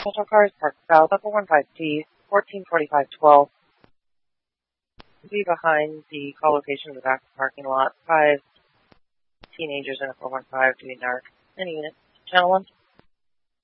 Special cars parked south of 415D, 144512. Be behind the call location in the back of the parking lot. 5 teenagers in a 415 doing narc. Any unit. Channel 1.